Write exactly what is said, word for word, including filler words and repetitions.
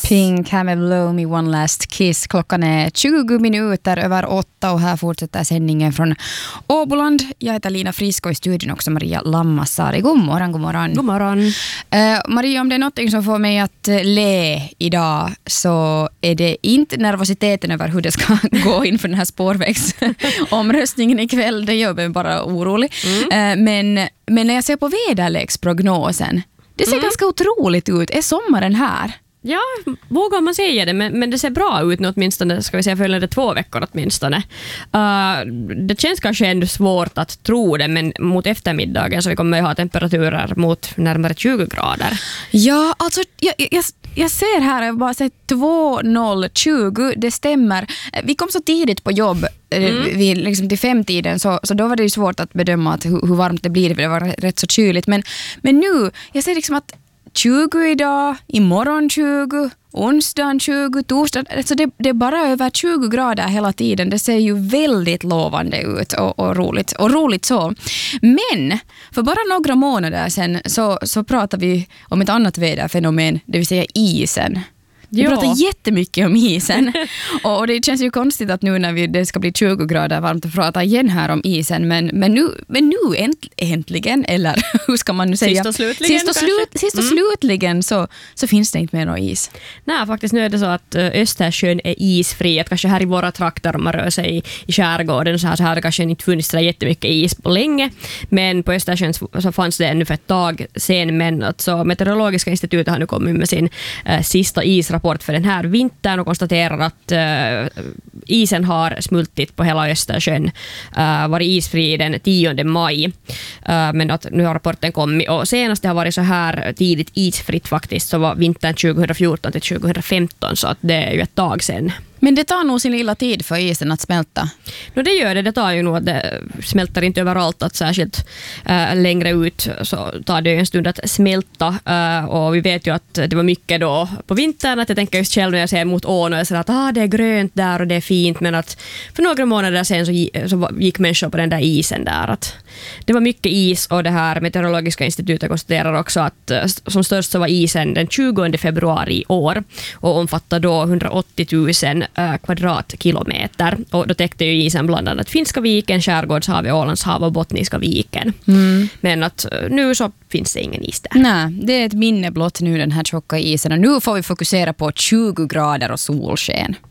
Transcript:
Pink här med Blow Me One Last Kiss. Klockan är tjugo minuter över åtta och här fortsätter sändningen från Åboland. Jag heter Lina Frisk och i studion också Maria Lammassari. God morgon, god morgon. God morgon. Uh, Maria, om det är något som får mig att le idag så är det inte nervositeten över hur det ska gå inför den här spårvägsomröstningen ikväll. Det gör mig bara orolig. Mm. Uh, men, men när jag ser på väderleksprognosen, det ser mm. ganska otroligt ut. Är sommaren här? Ja, vågar man säga det, men, men det ser bra ut nu åtminstone, ska vi säga följande två veckor åtminstone. Uh, det känns kanske ändå svårt att tro det, men mot eftermiddagen så vi kommer att ha temperaturer mot närmare tjugo grader. Ja, alltså jag, jag, jag ser här, jag bara sett två noll tjugo, det stämmer. Vi kom så tidigt på jobb mm. vid, liksom till femtiden, så, så då var det ju svårt att bedöma att hur, hur varmt det blir, för det var rätt så kyligt. Men, men nu, jag ser liksom att tjugo idag, imorgon tjugo, onsdagen tjugo, torsdag. Alltså det, det är bara över tjugo grader hela tiden. Det ser ju väldigt lovande ut och, och roligt. Och roligt så. Men för bara några månader sedan så, så pratade vi om ett annat väderfenomen, det vill säga isen. Vi ja. pratar jättemycket om isen och det känns ju konstigt att nu när vi, det ska bli tjugo grader varmt att prata igen här om isen, men, men nu, men nu änt, äntligen, eller hur ska man nu säga? Sist och slutligen, sist och, slut, sist och mm. slutligen så, så finns det inte mer någon is. Nej, faktiskt nu är det så att Östersjön är isfri, att kanske här i våra trakter om man rör sig i, i skärgården så här, så här det kanske inte funnits så jättemycket is på länge, men på Östersjön så fanns det ännu för ett tag sen, men alltså Meteorologiska institutet har nu kommit med sin äh, sista israpport för den här vintern och konstaterar att uh, isen har smultit på hela Östersjön, uh, varit isfri den tionde maj, uh, men att nu har rapporten kommit och senast det har varit så här tidigt isfritt faktiskt så var vintern tjugohundrafjorton till tjugohundrafemton, så att det är ju ett tag sedan. Men det tar nog sin lilla tid för isen att smälta. No, det gör det. Det tar ju nog att det smälter inte överallt, att särskilt äh, längre ut så tar det ju en stund att smälta. Äh, och vi vet ju att det var mycket då på vintern, att jag tänker just själv när jag ser mot ån och jag säger att ah, det är grönt där och det är fint, men att för några månader sedan så, så gick människor på den där isen där. Att det var mycket is och det här Meteorologiska institutet konstaterar också att äh, som störst så var isen den tjugonde februari i år och omfattar då hundraåttio tusen kvadratkilometer, och då täckte ju isen bland annat Finska viken, Skärgårdshavet, Ålandshavet och Bottniska viken. Mm. Men att nu så finns det ingen is där. Nej, det är ett minne blott nu den här tjocka isen, och nu får vi fokusera på tjugo grader och solsken.